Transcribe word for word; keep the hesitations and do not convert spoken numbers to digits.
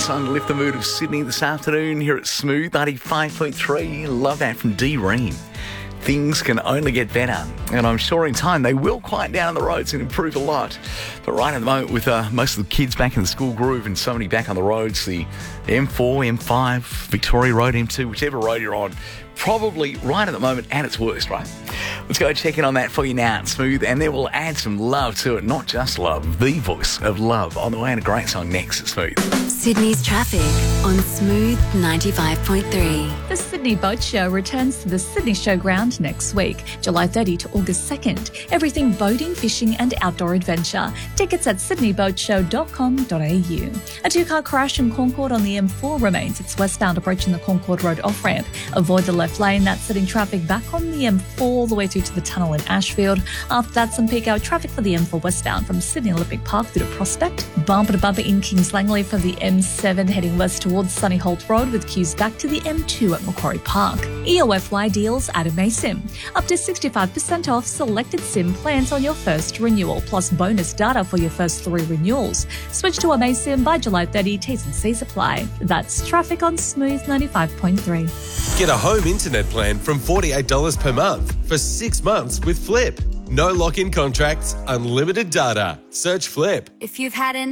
song to lift the mood of Sydney this afternoon here at Smooth ninety-five point three. Love that from D Ream. Things can only get better, and I'm sure in time they will quiet down on the roads and improve a lot. But right at the moment, with uh, most of the kids back in the school groove and so many back on the roads, the M four, M five, Victoria Road, M two, whichever road you're on, probably right at the moment at its worst, right? Let's go check in on that for you now at Smooth, and then we'll add some love to it. Not just love, the voice of love on the way, and a great song next at Smooth. Sydney's traffic on Smooth ninety-five point three. The Sydney Boat Show returns to the Sydney Showground next week, July thirtieth to August second. Everything boating, fishing and outdoor adventure. Tickets at sydney boat show dot com dot a u. A two-car crash in Concord on the M four remains. It's westbound approaching the Concord Road off-ramp. Avoid the left lane. That's setting traffic back on the M four all the way through to the tunnel in Ashfield. After that, some peak hour traffic for the M four westbound from Sydney Olympic Park through to Prospect. Bumper to bumper in Kings Langley for the M seven heading west towards Sunny Holt Road with queues back to the M two at Macquarie Park. E O F Y deals at Amaysim. Up to sixty-five percent off selected SIM plans on your first renewal, plus bonus data for your first three renewals. Switch to Amaysim by July thirtieth. T's and C's apply. That's traffic on Smooth ninety-five point three. Get a home internet plan from forty-eight dollars per month for six months with Flip. No lock-in contracts, unlimited data. Search Flip. If you've had an